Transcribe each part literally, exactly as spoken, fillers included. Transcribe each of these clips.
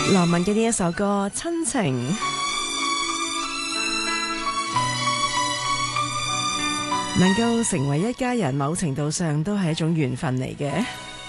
羅文嘅呢一首歌《親情》，能夠成為一家人，某程度上都係一種緣分嚟嘅。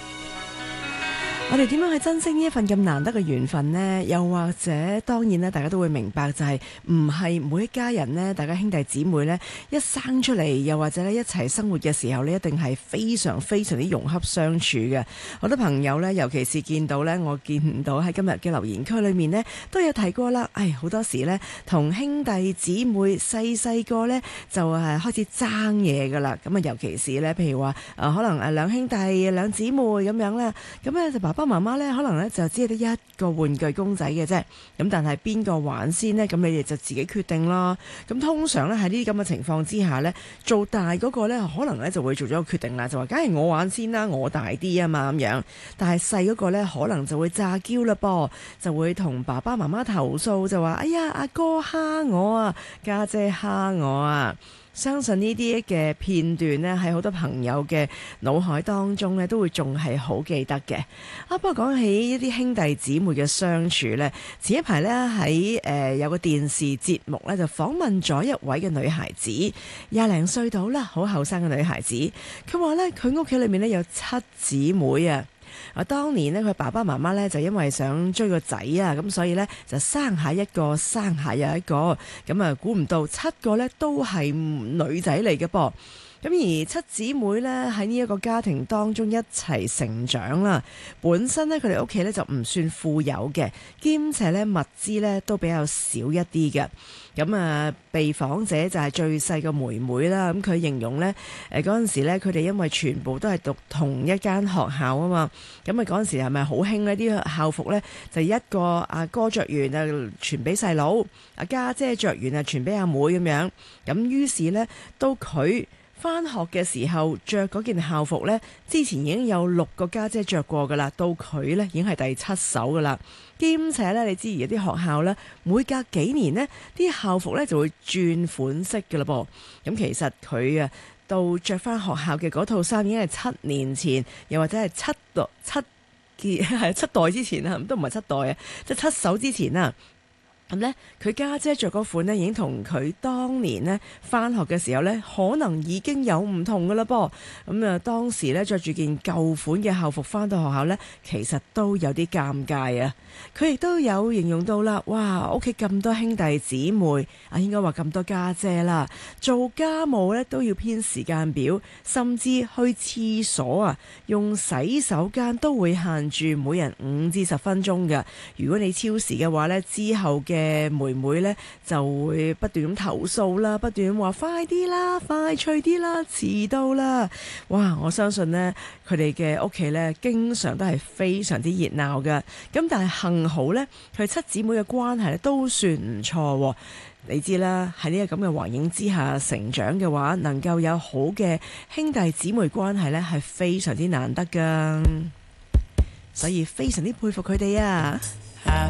我哋點樣去珍惜呢一份咁難得嘅緣分呢？又或者當然咧，大家都會明白就係唔係每一家人呢，大家兄弟姊妹呢，一生出嚟，又或者咧一齊生活嘅時候呢，一定係非常非常之融洽相處嘅。好多朋友呢，尤其是見到呢，我見到喺今日嘅留言區裏面呢，都有提過啦。唉，好多時呢，同兄弟姊妹細細個呢，就係開始爭嘢噶啦。咁啊，尤其是呢，譬如話誒，可能誒兩兄弟兩姊妹咁樣啦，咁咧就爸爸媽媽咧，可能咧就只係得一個玩具公仔嘅啫。咁但係邊個玩先呢？咁你哋就自己決定啦。咁通常咧喺呢啲咁嘅情況之下呢，做大嗰個咧，可能咧就會做咗個決定啦，就話梗係我玩先啦，我大啲啊嘛咁樣。但係細嗰個咧，可能就會詐嬌啦噃，就會同爸爸媽媽投訴，就話哎呀，阿哥蝦我啊，家姐蝦我啊。相信呢啲嘅片段呢，喺好多朋友嘅腦海當中呢，都會仲係好記得嘅。啊，不過講起一啲兄弟姊妹嘅相處呢，前一排呢，喺誒、呃、有個電視節目呢，就訪問咗一位嘅女孩子，廿零歲到啦，好後生嘅女孩子。佢話呢，佢屋企裏面呢，有七姊妹啊。啊，當年呢，佢爸爸媽媽呢，就因為想追個仔啊，咁所以呢，就生下一個，生下又一個，咁啊估唔到七個呢都係女仔嚟嘅噃。咁而七姊妹呢，喺呢一個家庭當中一齊成長啦。本身呢，佢哋屋企呢就唔算富有嘅，兼且呢物資呢都比較少一啲嘅。咁啊，被訪者就係最細個妹妹啦。咁佢形容呢，誒嗰陣時呢，佢哋因為全部都係讀同一間學校啊嘛。咁啊嗰陣時係咪好興呢啲校服呢，就一個阿哥着完啊，傳俾細佬；阿家姐着完啊，傳俾阿妹咁樣。咁於是呢，到佢返學嘅時候着嗰件校服呢，之前已經有六個家姐着過噶啦，到佢呢已經係第七手噶啦。兼且呢，你知而家啲學校呢，每隔幾年呢啲校服呢就會轉款式噶啦噃。咁其實佢啊到着返學校嘅嗰套衫已經係七年前，又或者係七代七係七代之前啊，都唔係七代啊，即係七手之前啊。咁呢，佢家姐着嗰款呢，已經同佢當年呢返學嘅時候呢，可能已經有唔同噶啦噃。咁啊，當時呢，着住件舊款嘅校服返到學校呢，其實都有啲尷尬啊。佢亦都有形容到啦，哇！屋企咁多兄弟姊妹啊，應該話咁多家姐啦，做家務呢都要編時間表，甚至去廁所啊，用洗手間都會限住每人五至十分鐘嘅。如果你超時嘅話呢，之後嘅嘅妹妹呢就會不斷咁投訴啦，不斷咁話快啲啦，快脆啲啦，遲到啦！哇！我相信呢，佢哋嘅屋企呢經常都係非常之熱鬧嘅。咁但係幸好呢，佢七姊妹嘅關係呢都算唔錯。你知啦，喺呢個咁嘅環境之下成長嘅話，能夠有好嘅兄弟姊妹關係呢係非常之難得噶，所以非常之佩服佢哋啊！